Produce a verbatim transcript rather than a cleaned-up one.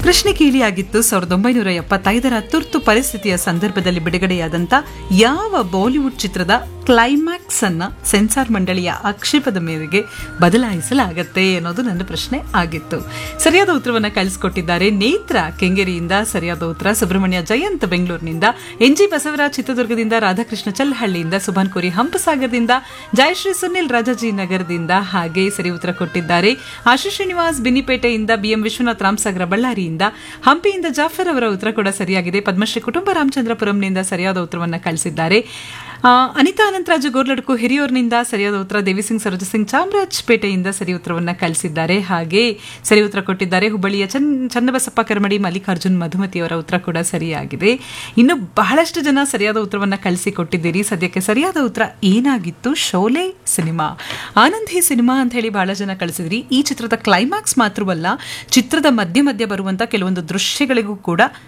ಪ್ರಶ್ನೆ ಕೇಳಿಯಾಗಿತ್ತು. ಸಾವಿರದ ಒಂಬೈನೂರ ಎಪ್ಪತ್ತೈದರ ತುರ್ತು ಪರಿಸ್ಥಿತಿಯ ಸಂದರ್ಭದಲ್ಲಿ ಬಿಡುಗಡೆಯಾದಂಥ ಯಾವ ಬಾಲಿವುಡ್ ಚಿತ್ರದ ಕ್ಲೈಮ್ಯಾಕ್ಸ್ ಅನ್ನ ಸೆನ್ಸಾರ್ ಮಂಡಳಿಯ ಆಕ್ಷೇಪದ ಮೇರೆಗೆ ಬದಲಾಯಿಸಲಾಗತ್ತೆ ಅನ್ನೋದು ನನ್ನ ಪ್ರಶ್ನೆ ಆಗಿತ್ತು. ಸರಿಯಾದ ಉತ್ತರವನ್ನು ಕಳಿಸಿಕೊಟ್ಟಿದ್ದಾರೆ ನೇತ್ರ ಕೆಂಗೇರಿಯಿಂದ. ಸರಿಯಾದ ಉತ್ತರ ಸುಬ್ರಹ್ಮಣ್ಯ ಜಯಂತ್ ಬೆಂಗಳೂರಿನಿಂದ, ಎನ್ ಜಿ ಬಸವರಾಜ್ ಚಿತ್ರದುರ್ಗದಿಂದ, ರಾಧಾಕೃಷ್ಣ ಚಲ್ಲಹಳ್ಳಿಯಿಂದ, ಸುಭಾನ್ ಕೋರಿ ಹಂಪಸಾಗರದಿಂದ, ಜಯಶ್ರೀ ಸುನಿಲ್ ರಾಜಾಜಿ ನಗರದಿಂದ ಹಾಗೆ ಸರಿ ಉತ್ತರ ಕೊಟ್ಟಿದ್ದಾರೆ. ಆಶೀಶ್ ಶ್ರೀನಿವಾಸ್ ಬಿನ್ನಿಪೇಟೆಯಿಂದ, ಬಿಎಂ ವಿಶ್ವನಾಥ್ ರಾಮಸಾಗರ ಬಳ್ಳಾರಿಯಿಂದ, ಹಂಪಿಯಿಂದ ಜಾಫರ್ ಅವರ ಉತ್ತರ ಕೂಡ ಸರಿಯಾಗಿದೆ. ಪದ್ಮಶ್ರೀ ಕುಟುಂಬ ರಾಮಚಂದ್ರಪುರಂನಿಂದ ಸರಿಯಾದ ಉತ್ತರವನ್ನು ಕಳಿಸಿದ್ದಾರೆ. ಅನಿತಾ ಅನಂತರಾಜು ಗೋರ್ಲಡ್ಕು ಹಿರಿಯೂರಿನಿಂದ ಸರಿಯಾದ ಉತ್ತರ. ದೇವಿಸಿಂಗ್ ಸರೋಜ ಸಿಂಗ್ ಚಾಮರಾಜಪೇಟೆಯಿಂದ ಸರಿ ಉತ್ತರವನ್ನು ಕಳಿಸಿದ್ದಾರೆ. ಹಾಗೆ ಸರಿ ಉತ್ತರ ಕೊಟ್ಟಿದ್ದಾರೆ ಹುಬ್ಬಳ್ಳಿಯ ಚನ್ ಚನ್ನಬಸಪ್ಪ ಕರ್ಮಡಿ, ಮಲ್ಲಿಕಾರ್ಜುನ್ ಮಧುಮತಿ ಅವರ ಉತ್ತರ ಕೂಡ ಸರಿಯಾಗಿದೆ. ಇನ್ನು ಬಹಳಷ್ಟು ಜನ ಸರಿಯಾದ ಉತ್ತರವನ್ನು ಕಳಿಸಿಕೊಟ್ಟಿದ್ದೀರಿ. ಸದ್ಯಕ್ಕೆ ಸರಿಯಾದ ಉತ್ತರ ಏನಾಗಿತ್ತು? ಶೋಲೆ ಸಿನಿಮಾ, ಆನಂದಿ ಸಿನಿಮಾ ಅಂತ ಹೇಳಿ ಬಹಳ ಜನ ಕಳಿಸಿದ್ರಿ. ಈ ಚಿತ್ರದ ಕ್ಲೈಮ್ಯಾಕ್ಸ್ ಮಾತ್ರವಲ್ಲ, ಚಿತ್ರದ ಮಧ್ಯ ಮಧ್ಯ ಬರುವಂತ ಕೆಲವೊಂದು ದೃಶ್ಯಗಳಿಗೂ ಕೂಡ